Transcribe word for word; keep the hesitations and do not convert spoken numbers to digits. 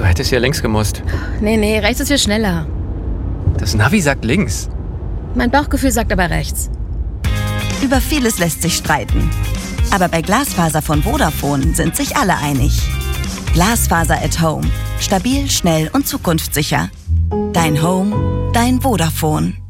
Du hättest ja links gemusst. Nee, nee, rechts ist viel schneller. Das Navi sagt links. Mein Bauchgefühl sagt aber rechts. Über vieles lässt sich streiten. Aber bei Glasfaser von Vodafone sind sich alle einig. Glasfaser at Home. Stabil, schnell und zukunftssicher. Dein Home, dein Vodafone.